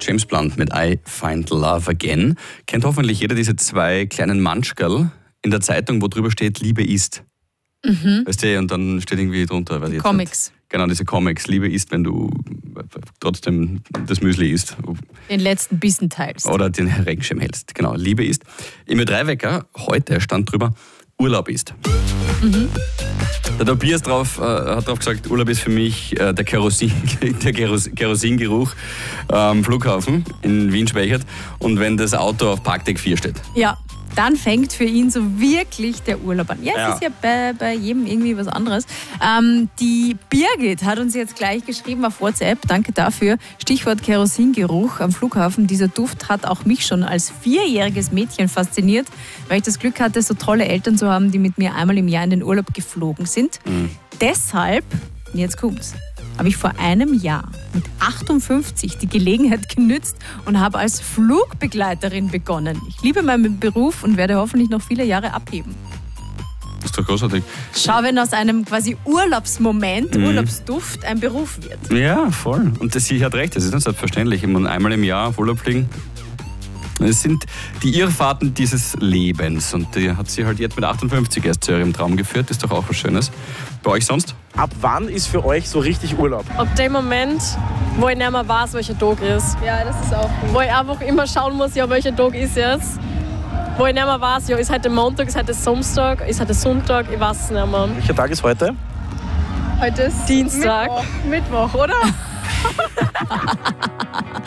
James Blunt mit I Find Love Again. Kennt hoffentlich jeder diese zwei kleinen Manschkerl in der Zeitung, wo drüber steht, Liebe ist. Weißt du, und dann steht irgendwie drunter, weiß ich jetzt Comics. Nicht. Genau, diese Comics. Liebe ist, wenn du trotzdem das Müsli isst. Den letzten Bissen teilst. Oder den Regenschirm hältst. Genau, Liebe ist. Im Ö3-Wecker heute stand drüber, Urlaub ist. Der Tobias hat drauf gesagt, Urlaub ist für mich der Kerosingeruch am Flughafen in Wien-Schwächert und wenn das Auto auf Parkdeck 4 steht. Ja, dann fängt für ihn so wirklich der Urlaub an. Ja, es ist ja bei jedem irgendwie was anderes. Die Birgit hat uns jetzt gleich geschrieben auf WhatsApp, danke dafür, Stichwort Kerosingeruch am Flughafen. Dieser Duft hat auch mich schon als 4-jähriges Mädchen fasziniert, weil ich das Glück hatte, so tolle Eltern zu haben, die mit mir einmal im Jahr in den Urlaub geflogen sind. Deshalb, jetzt kommt's, habe ich vor einem Jahr mit 58 die Gelegenheit genützt und habe als Flugbegleiterin begonnen. Ich liebe meinen Beruf und werde hoffentlich noch viele Jahre abheben. Das ist doch großartig. Schau, wenn aus einem quasi Urlaubsmoment, Urlaubsduft ein Beruf wird. Ja, voll. Und sie hat recht, das ist nicht selbstverständlich. Ich meine, einmal im Jahr auf Urlaub fliegen. Es sind die Irrfahrten dieses Lebens. Und die hat sie halt jetzt mit 58 erst zu ihrem Traum geführt. Das ist doch auch was Schönes. Bei euch sonst? Ab wann ist für euch so richtig Urlaub? Ab dem Moment, wo ich nicht mehr weiß, welcher Tag ist. Ja, das ist auch gut. Wo ich einfach immer schauen muss, ja, welcher Tag ist jetzt. Wo ich nicht mehr weiß, ja, ist heute Montag, ist heute Samstag, ist heute Sonntag, ich weiß es nicht mehr. Welcher Tag ist heute? Heute ist Dienstag. Mittwoch, oder?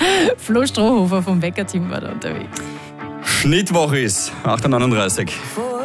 Flo Strohhofer vom Wecker-Team war da unterwegs. Schnittwoche ist 8:39 Uhr.